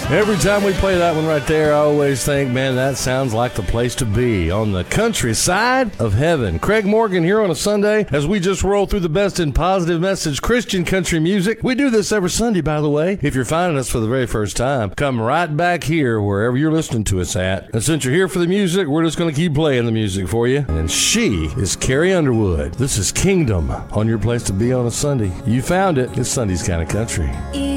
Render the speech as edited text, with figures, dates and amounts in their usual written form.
Every time we play that one right there, I always think, man, that sounds like the place to be, on the countryside of heaven. Craig Morgan here on a Sunday as we just roll through the best in positive message Christian country music. We do this every Sunday, by the way. If you're finding us for the very first time, come right back here wherever you're listening to us at. And since you're here for the music, we're just going to keep playing the music for you. And she is Carrie Underwood. This is Kingdom on your place to be on a Sunday. You found it. It's Sunday's Kind of Country.